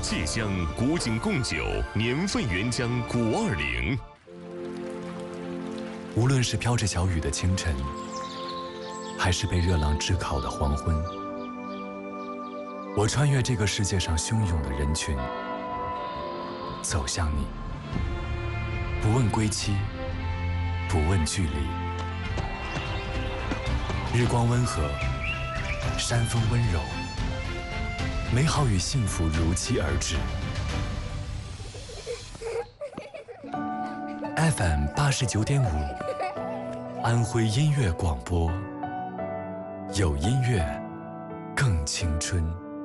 蟹乡古井贡酒年份原浆520。 无论是飘着小雨的清晨，还是被热浪炙烤的黄昏，我穿越这个世界上汹涌的人群，走向你，不问归期，不问距离。日光温和，山风温柔，美好与幸福如期而至。FM 89.5，安徽音乐广播，有音乐更青春。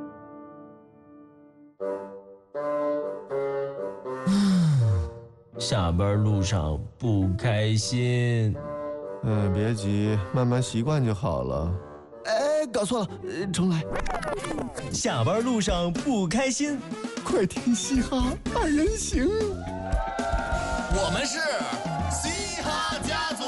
下班路上不开心。 别急，慢慢习惯就好了。 搞错了，重来。 下班路上不开心， 快听嘻哈二人行。 我们是嘻哈家族。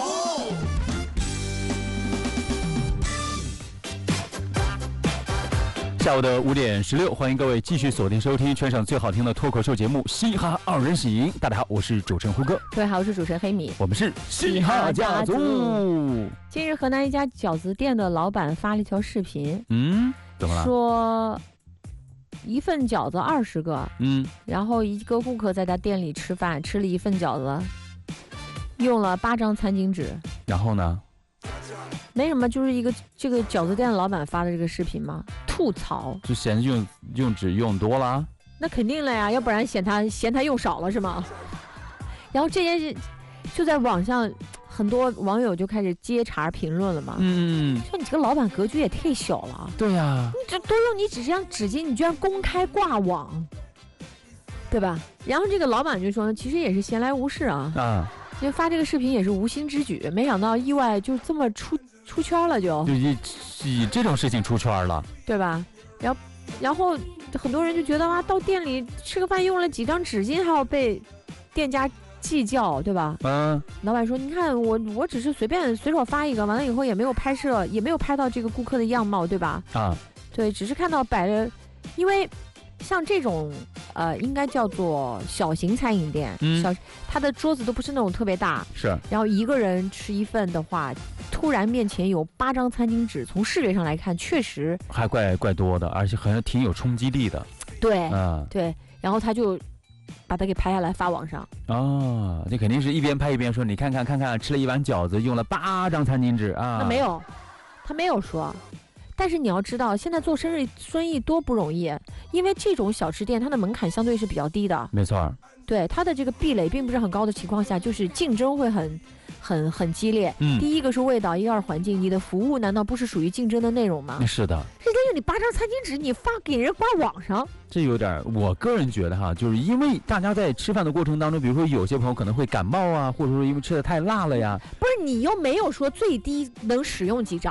下午的5点16，欢迎各位继续锁定收听全省最好听的脱口秀节目《嘻哈二人行》。大家好，我是主持人胡歌。 各位好，我是主持人黑米。 我们是嘻哈家族。 近日，河南一家饺子店的老板发了一条视频， 怎么了？ 说一份饺子20个，然后一个顾客在他店里吃饭，吃了一份饺子，用了8张餐巾纸。 然后呢？ 没什么，就是这个饺子店的老板发的这个视频嘛，吐槽， 就嫌用纸用多了。 那肯定了呀，要不然嫌他用少了是吗？然后这件事就在网上，很多网友就开始接茬评论了嘛。说你这个老板格局也太小了。 对呀， 你这多用你几张纸巾，你居然公开挂网，对吧？然后这个老板就说，其实也是闲来无事啊。就发这个视频也是无心之举，没想到意外就这么出圈了，就以这种事情出圈了， 对吧？然后很多人就觉得哇，到店里吃个饭用了几张纸巾还要被店家计较，对吧？老板说，你看我只是随手发一个，完了以后也没有拍摄，也没有拍到这个顾客的样貌，对吧？对，只是看到摆着，因为像这种应该叫做小型餐饮店，他的桌子都不是那种特别大， 是。然后一个人吃一份的话，突然面前有8张餐巾纸，从视觉上来看，确实还怪多的，而且好像挺有冲击力的。 对，对。然后他就把它给拍下来发网上。 这肯定是一边拍一边说，你看看，吃了一碗饺子用了8张餐巾纸啊。 那没有，他没有说。但是你要知道，现在做生意多不容易，因为这种小吃店它的门槛相对是比较低的。 没错。对， 它的这个壁垒并不是很高的情况下，就是竞争会很激烈。第一个是味道，一个是环境，你的服务难道不是属于竞争的内容吗？ 是的。 人家用你8张餐巾纸，你发给人挂网上， 这有点，我个人觉得哈，就是因为大家在吃饭的过程当中，比如说有些朋友可能会感冒啊，或者说因为吃的太辣了呀。 不是，你又没有说最低能使用几张。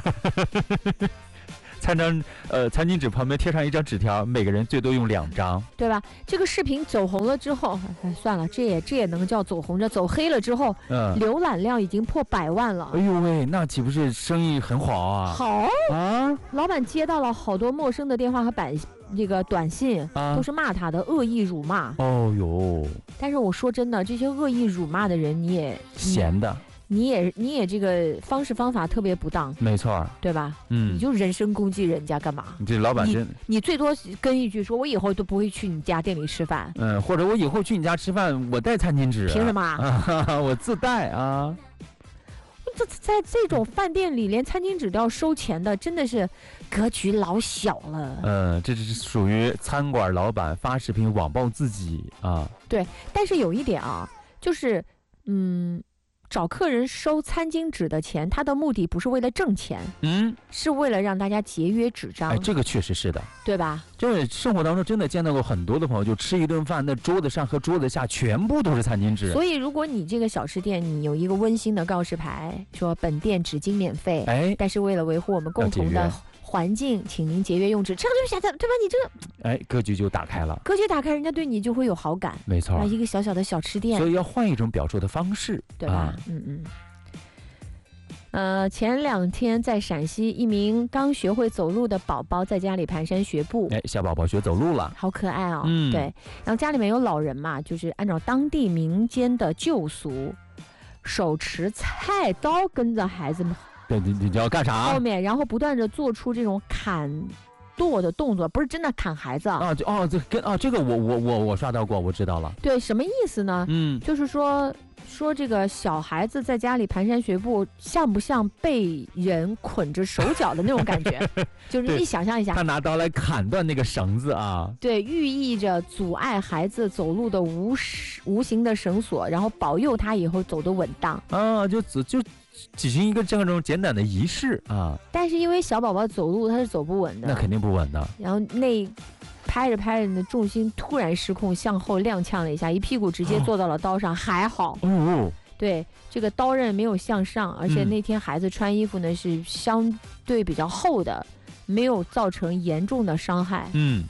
餐巾纸旁边贴上一张纸条，每个人最多用2张， 对吧？这个视频走红了之后，算了，这也能叫走红着，走黑了之后，浏览量已经破100万了。 哎呦喂，那岂不是生意很好啊？ 好啊！老板接到了好多陌生的电话和这个短信，都是骂他的，恶意辱骂。 哦呦！ 但是我说真的，这些恶意辱骂的人，你也闲的。 你也这个方法特别不当， 没错， 对吧？你就人身攻击人家干嘛？ 你这老板你最多跟一句说，我以后都不会去你家店里吃饭。 或者我以后去你家吃饭，我带餐巾纸。 凭什么？ 我自带啊！ 在这种饭店里，连餐巾纸都要收钱的，真的是格局老小了。 这是属于餐馆老板发视频网暴自己啊。 对，但是有一点啊，就是找客人收餐巾纸的钱，他的目的不是为了挣钱，是为了让大家节约纸张。 这个确实是的， 对吧？ 就是生活当中真的见到过很多的朋友，就吃一顿饭，那桌子上和桌子下全部都是餐巾纸。 所以，如果你这个小吃店，你有一个温馨的告示牌，说本店纸巾免费，但是为了维护我们共同的环境，请您节约用纸，这样就对吧？你这个格局就打开了， 格局打开，人家对你就会有好感。 没错， 一个小小的小吃店， 所以要换一种表述的方式， 对吧？ 前2天在陕西，一名刚学会走路的宝宝在家里蹒跚学步。 哎，小宝宝学走路了， 好可爱哦。 嗯， 对。然后家里面有老人嘛，就是按照当地民间的旧俗，手持菜刀跟着孩子们。 对，你要干啥？ 后面，然后不断的做出这种砍剁的动作，不是真的砍孩子啊。 这个我刷到过，我知道了。 对，什么意思呢？就是说这个小孩子在家里蹒跚学步，像不像被人捆着手脚的那种感觉？就是你想象一下， 他拿刀来砍断那个绳子啊。 对，寓意着阻碍孩子走路的无形的绳索，然后保佑他以后走得稳当啊，就举行一个这种简短的仪式啊。 但是因为小宝宝走路他是走不稳的， 那肯定不稳的。 然后拍着你的重心突然失控，向后踉跄了一下，一屁股直接坐到了刀上，还好。对，这个刀刃没有向上，而且那天孩子穿衣服呢是相对比较厚的，没有造成严重的伤害。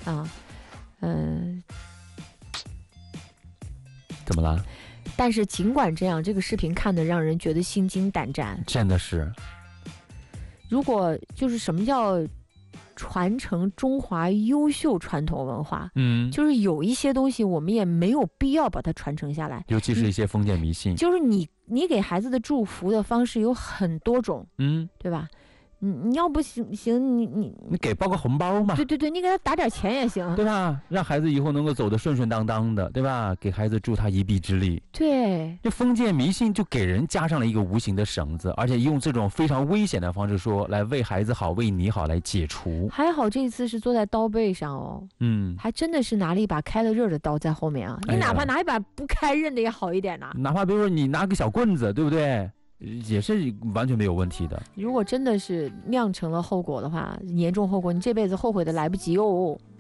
怎么了？ 但是尽管这样，这个视频看得让人觉得心惊胆战。 真的是。 如果就是什么叫传承中华优秀传统文化，就是有一些东西我们也没有必要把它传承下来， 尤其是一些封建迷信。 就是你给孩子的祝福的方式有很多种，对吧？你要不行，你给包个红包嘛？ 对，你给他打点钱也行， 对吧？让孩子以后能够走得顺顺当当的，对吧？给孩子助他一臂之力。 对， 这封建迷信就给人加上了一个无形的绳子，而且用这种非常危险的方式说来为孩子好，为你好来解除。 还好这次是坐在刀背上哦，还真的是拿了一把开了刃的刀在后面啊。你哪怕拿一把不开刃的也好一点呐。 哪怕比如说你拿个小棍子，对不对？也是完全没有问题的。 如果真的是酿成了后果的话，严重后果，你这辈子后悔的来不及哦。